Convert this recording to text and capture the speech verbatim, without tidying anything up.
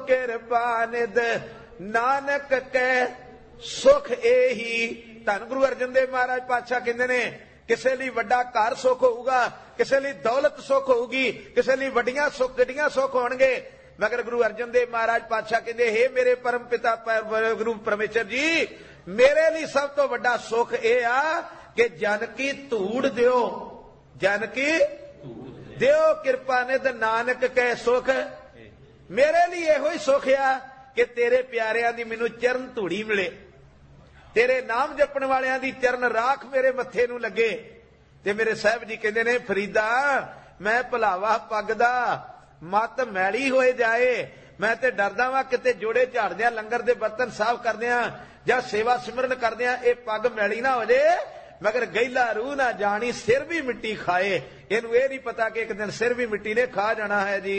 किरपा निध नानक कै सुख एही। धन गुरु अर्जन देव महाराज पातशाह कहंदे ने किसे लई वड्डा घर सुख होऊगा, किसे लई दौलत सुख होऊगी, किसे लई वड्डियां सुख गड्डियां सुख होणगे, मगर गुरु अर्जन देव महाराज पातशाह कहंदे हे मेरे परम पिता गुरु परमेश्वर जी, मेरे लिए सब तो वड्डा सुख यह आ कि जन की धूड़ दियो, जन की दियो किरपा निध नानक कै सुख। मेरे लिए यहो ही सुख आ कि तेरे प्यारियां दी मैनू चरण धूड़ी मिले, तेरे नाम जपण वालियां दी चरण राख मेरे मत्थे नू लगे। ते मेरे साहब जी कहंदे ने फरीदा मैं भलावा पग दा मत मैली होए जाए, मैं ते डरदा वां किते जोड़े झाड़दियां लंगर दे बर्तन साफ करदियां जां सेवा सिमरन करदियां ये पग मैली ना हो जाए, मगर गैला रूह ना जानी सिर भी मिट्टी खाए। इनू ये नहीं पता कि एक दिन सिर भी मिट्टी ने खा जाना है जी।